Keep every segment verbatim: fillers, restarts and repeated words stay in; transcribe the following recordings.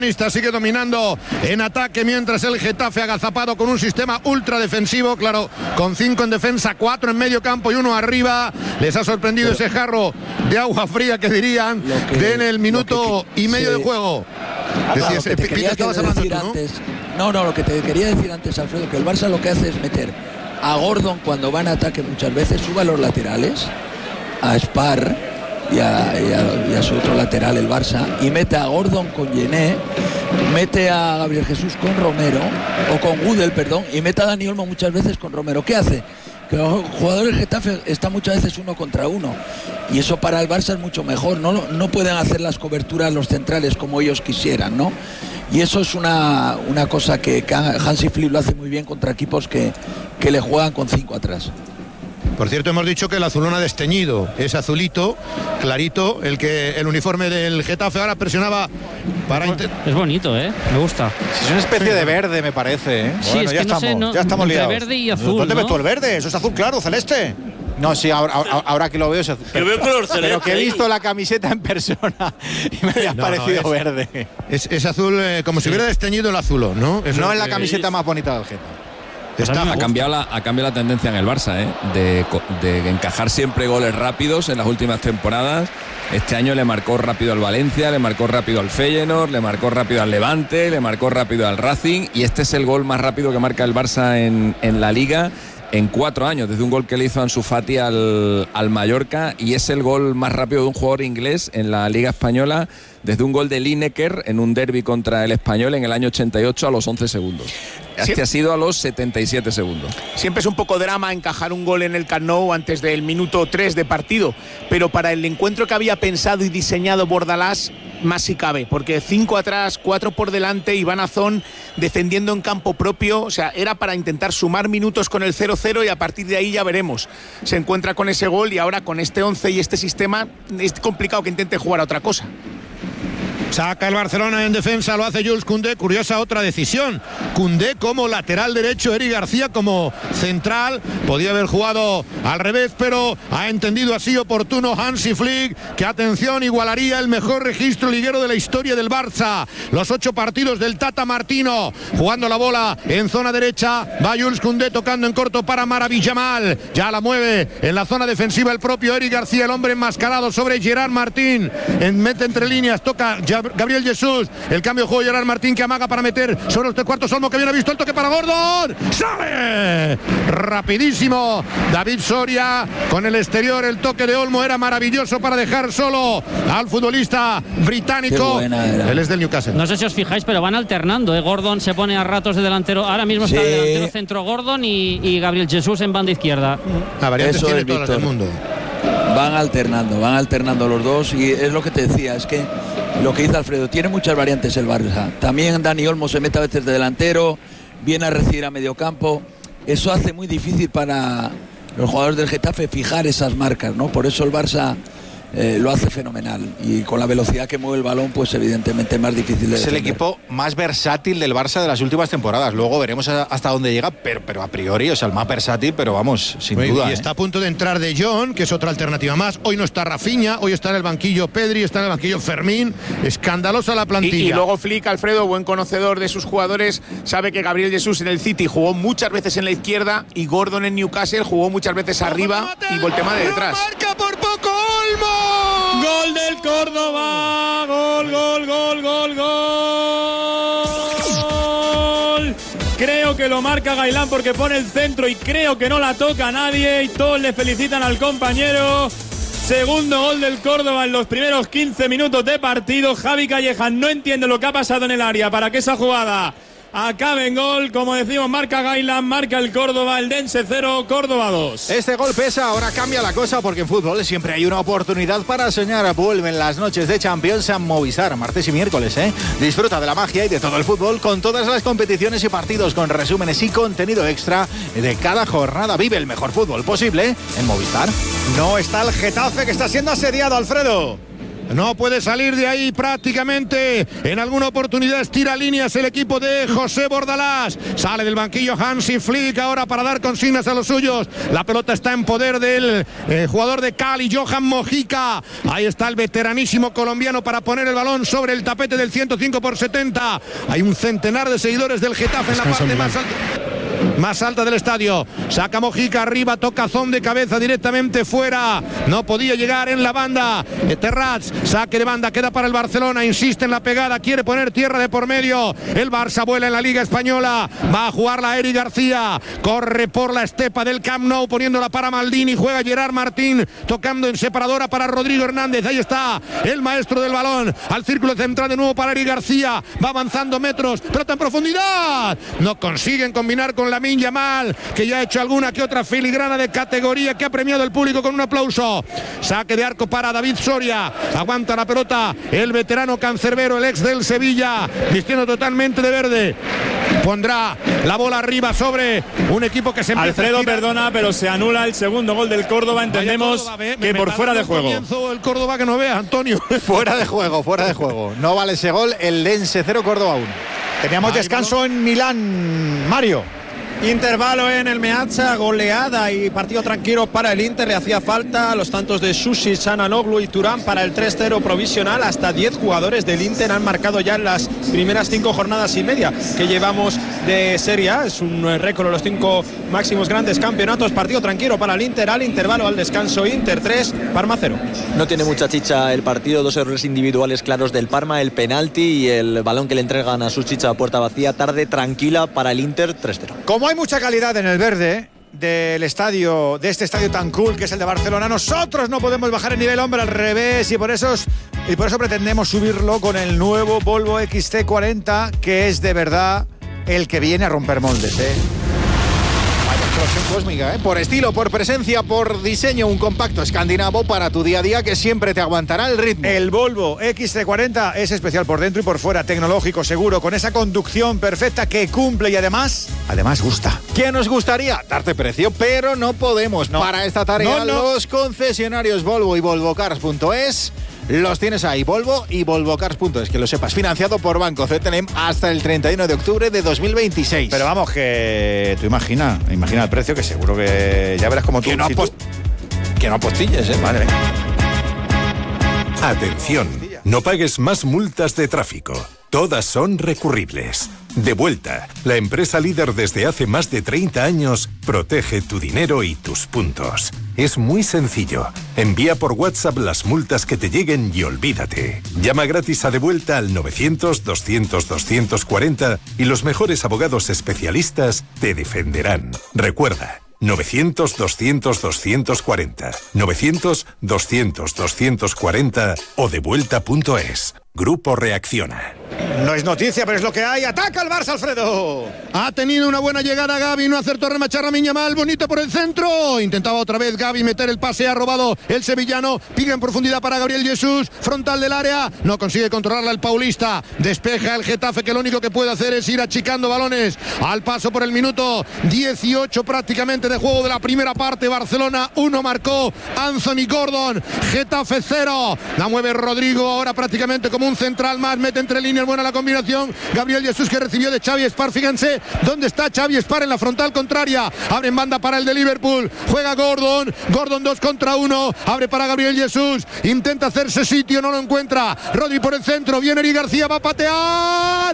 Sigue dominando en ataque, mientras el Getafe agazapado con un sistema ultra defensivo, claro, con cinco en defensa, cuatro en medio campo y uno arriba. Les ha sorprendido Pero, ese jarro de agua fría que dirían que, de en el minuto que, y medio sí. de juego. Decías, que Pita, estabas hablando tú, ¿no? Antes, no, no, lo que te quería decir antes, Alfredo, que el Barça lo que hace es meter a Gordon cuando va en ataque muchas veces, sube a los laterales, a Spar Y a, y, a, y a su otro lateral, el Barça, y mete a Gordon con Yené, mete a Gabriel Jesús con Romero, o con Gudel, perdón, y mete a Dani Olmo muchas veces con Romero. ¿Qué hace? Que los jugadores del Getafe están muchas veces uno contra uno, y eso para el Barça es mucho mejor. No, no pueden hacer las coberturas los centrales como ellos quisieran, ¿no? Y eso es una, una cosa que, que Hansi Flick lo hace muy bien contra equipos que, que le juegan con cinco atrás. Por cierto, hemos dicho que el azulón ha desteñido, es azulito, clarito, el que el uniforme del Getafe ahora presionaba para... Es, es bonito, ¿eh? Me gusta. Es una especie de verde, me parece, ¿eh? Sí, bueno, es ya que no estamos, sé, no, ya estamos entre liados. Verde y azul, ¿Dónde ves ¿no? tú el verde? Eso es azul claro, celeste. No, sí, ahora, ahora, ahora que lo veo es azul. Yo veo color celeste. Pero que he visto la camiseta en persona y me ha no, parecido no, es, verde. Es, es azul, eh, como sí. si hubiera desteñido el azulón, ¿no? Eso no es la eh, camiseta es... más bonita del Getafe. Está, ha, cambiado la, ha cambiado la tendencia en el Barça, ¿eh? de, de encajar siempre goles rápidos en las últimas temporadas. Este año le marcó rápido al Valencia, le marcó rápido al Feyenoord, le marcó rápido al Levante, le marcó rápido al Racing, y este es el gol más rápido que marca el Barça en, en la Liga en cuatro años, desde un gol que le hizo Ansu Fati al, al Mallorca, y es el gol más rápido de un jugador inglés en la Liga Española, desde un gol de Lineker en un derbi contra el Español en el año ochenta y ocho a los once segundos. Este sí. ha sido a los setenta y siete segundos. Siempre es un poco drama encajar un gol en el Camp Nou antes del minuto tres de partido, pero para el encuentro que había pensado y diseñado Bordalás, más si cabe, porque cinco atrás, cuatro por delante, Iván Azón defendiendo en campo propio, o sea, era para intentar sumar minutos con el cero cero y a partir de ahí ya veremos. Se encuentra con ese gol y ahora con este once y este sistema es complicado que intente jugar a otra cosa. Saca el Barcelona en defensa, lo hace Jules Koundé. Curiosa otra decisión. Koundé como lateral derecho, Eric García como central. Podía haber jugado al revés, pero ha entendido así oportuno Hansi Flick, que atención, igualaría el mejor registro liguero de la historia del Barça. Los ocho partidos del Tata Martino, jugando la bola en zona derecha. Va Jules Koundé tocando en corto para Maravillamal. Ya la mueve en la zona defensiva el propio Eric García, el hombre enmascarado sobre Gerard Martín. En, mete entre líneas, toca ya Gabriel Jesús, el cambio de juego Gerard Martín, que amaga para meter sobre los tres cuartos. Olmo, que viene visto el toque para Gordon, sale rapidísimo David Soria con el exterior. El toque de Olmo era maravilloso para dejar solo al futbolista británico. Él es del Newcastle. No sé si os fijáis, pero van alternando, ¿eh? Gordon se pone a ratos de delantero, ahora mismo está sí. de delantero centro Gordon y, y Gabriel Jesús en banda izquierda. La variante tiene todas las del mundo. Van alternando, van alternando los dos, y es lo que te decía, es que lo que dice Alfredo, tiene muchas variantes el Barça. También Dani Olmo se mete a veces de delantero, viene a recibir a medio campo. Eso hace muy difícil para los jugadores del Getafe fijar esas marcas, ¿no? Por eso el Barça eh, lo hace fenomenal, y con la velocidad que mueve el balón, pues evidentemente es más difícil de es defender. El equipo más versátil del Barça de las últimas temporadas. Luego veremos hasta dónde llega, pero, pero a priori, o sea, el más versátil, pero vamos, sin Muy, duda. Y ¿eh? está a punto de entrar De Jong, que es otra alternativa más. Hoy no está Rafinha, hoy está en el banquillo Pedri, está en el banquillo Fermín. Escandalosa la plantilla. Y, y luego Flick, Alfredo, buen conocedor de sus jugadores, sabe que Gabriel Jesús en el City jugó muchas veces en la izquierda y Gordon en Newcastle jugó muchas veces arriba y Voltemade de detrás. ¡Marca por poco Olmo! ¡Gol del Córdoba! ¡Gol, gol, gol, gol, gol! Creo que lo marca Gailán porque pone el centro y creo que no la toca a nadie y todos le felicitan al compañero. Segundo gol del Córdoba en los primeros quince minutos de partido. Javi Calleja no entiende lo que ha pasado en el área para que esa jugada acabe en gol. Como decimos, marca Gailán, marca el Córdoba, el Dense cero, Córdoba dos. Este gol pesa, ahora cambia la cosa porque en fútbol siempre hay una oportunidad para soñar. Vuelven las noches de Champions a Movistar, martes y miércoles, ¿eh? Disfruta de la magia y de todo el fútbol con todas las competiciones y partidos, con resúmenes y contenido extra de cada jornada. Vive el mejor fútbol posible en Movistar. No está el Getafe, que está siendo asediado, Alfredo. no puede salir de ahí prácticamente. En alguna oportunidad estira líneas el equipo de José Bordalás. Sale del banquillo Hansi Flick ahora para dar consignas a los suyos. La pelota está en poder del eh, jugador de Cali, Johan Mojica. Ahí está el veteranísimo colombiano para poner el balón sobre el tapete del ciento cinco por setenta. Hay un centenar de seguidores del Getafe en la parte más alta. Más alta del estadio. Saca Mojica arriba, tocazón de cabeza directamente fuera. No podía llegar en la banda. Terrats, saque de banda, queda para el Barcelona. Insiste en la pegada, quiere poner tierra de por medio. El Barça vuela en la Liga Española. Va a jugarla Eric García. Corre por la estepa del Camp Nou, poniéndola para Maldini. Juega Gerard Martín, tocando en separadora para Rodrigo Hernández. Ahí está el maestro del balón. Al círculo central de nuevo para Eric García. Va avanzando metros, pelota en profundidad. No consiguen combinar con Lamine Yamal, que ya ha hecho alguna que otra filigrana de categoría que ha premiado el público con un aplauso. Saque de arco para David Soria. Aguanta la pelota el veterano cancerbero, el ex del Sevilla, vistiendo totalmente de verde. Pondrá la bola arriba sobre un equipo que se empieza Alfredo, perdona, pero se anula el segundo gol del Córdoba. Entendemos Córdoba, ve, que me, por me fuera de juego. El Córdoba que no vea, Antonio. Fuera de juego, fuera de juego. No vale ese gol. El Lense cero, Córdoba uno. Teníamos descanso en Milán, Mario. Intervalo en el Meazza, goleada y partido tranquilo para el Inter. Le hacía falta los tantos de Susi, Sananoglu y Turán para el tres cero provisional. Hasta diez jugadores del Inter han marcado ya en las primeras cinco jornadas y media que llevamos de Serie A. Es un récord de los cinco máximos grandes campeonatos. Partido tranquilo para el Inter. Al intervalo, al descanso, Inter tres, Parma cero. No tiene mucha chicha el partido. Dos errores individuales claros del Parma, el penalti y el balón que le entregan a Susic a puerta vacía. Tarde tranquila para el Inter, tres cero. Como hay mucha calidad en el verde del estadio, de este estadio tan cool que es el de Barcelona, nosotros no podemos bajar el nivel, hombre, al revés, y por eso y por eso pretendemos subirlo con el nuevo Volvo X C cuarenta, que es de verdad el que viene a romper moldes, ¿eh? Cósmica, ¿eh? Por estilo, por presencia, por diseño, un compacto escandinavo para tu día a día que siempre te aguantará el ritmo. El Volvo X C cuarenta es especial por dentro y por fuera, tecnológico, seguro, con esa conducción perfecta que cumple y además, además gusta. ¿Qué nos gustaría? Darte precio, pero no podemos. No. Para esta tarea, no, no. Los concesionarios Volvo y Volvocars punto es los tienes ahí, Volvo y Volvocars punto es, que lo sepas, financiado por Banco C T L M hasta el treinta y uno de octubre de dos mil veintiséis. Pero vamos, que tú imagina, imagina el precio, que seguro que ya verás como tú... Que no, si apost- tú... que no apostilles, ¿eh? Madre. Atención, no pagues más multas de tráfico. Todas son recurribles. Devuelta, la empresa líder desde hace más de treinta años, protege tu dinero y tus puntos. Es muy sencillo. Envía por WhatsApp las multas que te lleguen y olvídate. Llama gratis a Devuelta al novecientos, doscientos, doscientos cuarenta y los mejores abogados especialistas te defenderán. Recuerda, novecientos, doscientos, doscientos cuarenta. novecientos, doscientos, doscientos cuarenta o devuelta punto es. Grupo Reacciona. No es noticia, pero es lo que hay. ¡Ataca el Barça, Alfredo! Ha tenido una buena llegada Gavi, no acertó a remachar a Yamal, bonito por el centro. Intentaba otra vez Gavi meter el pase, ha robado el sevillano. Pica en profundidad para Gabriel Jesús, frontal del área, no consigue controlarla el paulista. Despeja el Getafe, que lo único que puede hacer es ir achicando balones. Al paso por el minuto dieciocho prácticamente de juego de la primera parte. Barcelona uno, marcó Anthony Gordon. Getafe cero. La mueve Rodrigo ahora prácticamente como un central más, mete entre líneas, buena la combinación. Gabriel Jesús, que recibió de Xavi Spar. Fíjense dónde está Xavi Spar, en la frontal contraria. Abre en banda para el de Liverpool. Juega Gordon. Gordon dos contra uno. Abre para Gabriel Jesús. Intenta hacerse sitio, no lo encuentra. Rodri por el centro. Viene Eric García, va a patear.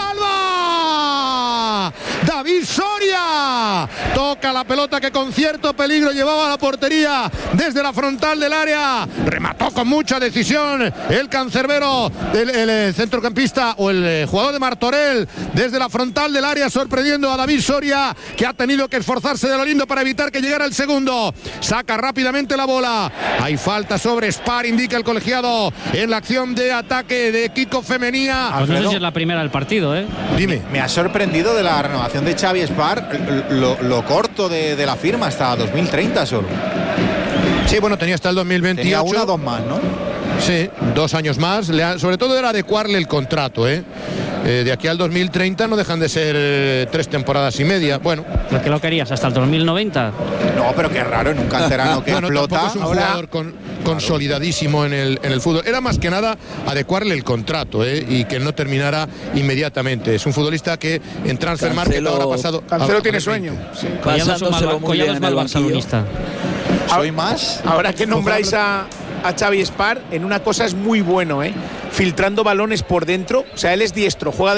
¡Salva! David Soria. Toca la pelota que con cierto peligro llevaba a la portería desde la frontal del área. Remató con mucha decisión el cancerbero, el, el, el centrocampista o el jugador de Martorell desde la frontal del área, sorprendiendo a David Soria, que ha tenido que esforzarse de lo lindo para evitar que llegara el segundo. Saca rápidamente la bola. Hay falta sobre Spar, indica el colegiado en la acción de ataque de Kiko Femenía. Pues no sé si es la primera del partido, ¿eh? Dime. Me ha sorprendido de la renovación de Xavi Spar lo, lo corto de, de la firma, hasta dos mil treinta solo. Sí, bueno, tenía hasta el dos mil veintiocho. Tenía una o dos más, ¿no? Sí, dos años más. Le ha, sobre todo era adecuarle el contrato, ¿eh? Eh, de aquí al dos mil treinta no dejan de ser eh, tres temporadas y media. Bueno, ¿por qué lo querías? ¿Hasta el dos mil noventa? No, pero qué raro en un canterano que bueno, explota. Es un ahora, jugador con, consolidadísimo en el, en el fútbol. Era más que nada adecuarle el contrato ¿eh? y que no terminara inmediatamente. Es un futbolista que en Transfer Market ahora ha pasado. Cancelo tiene sueño. Sí. Collado es mal barcelonista. ¿Soy más? Ahora que nombráis a, a Xavi Espar, en una cosa es muy bueno, ¿eh? Filtrando balones por dentro. O sea, él es diestro, juega de